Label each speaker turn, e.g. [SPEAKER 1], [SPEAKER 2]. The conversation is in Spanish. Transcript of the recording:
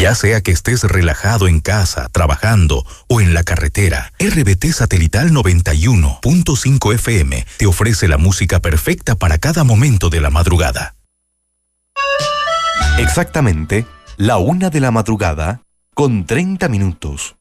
[SPEAKER 1] Ya sea que estés relajado en casa, trabajando o en la carretera, RBT Satelital 91.5 FM te ofrece la música perfecta para cada momento de la madrugada.
[SPEAKER 2] Exactamente, la 1 de la madrugada, con 30 minutos.